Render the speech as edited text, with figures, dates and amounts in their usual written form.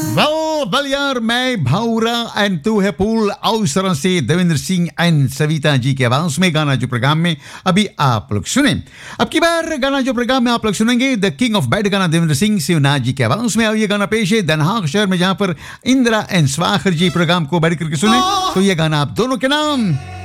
Well यार, मैं भाऊरा and तू है पूल अवसरों से देवेंद्र सिंह एंड सविता जी के आवाज में गाना जो प्रोग्राम में अभी आप लोग सुने। अब की बार गाना जो प्रोग्राम में आप लोग सुनेंगे द किंग ऑफ बैड गाना देवेंद्र सिंह शिवनाथ जी के आवाज में। और ये गाना पेश है दनहाग शहर में, जहां पर इंदिरा एंड स्वाखर जी प्रोग्राम को बैठ करके सुने। तो ये गाना आप दोनों के नाम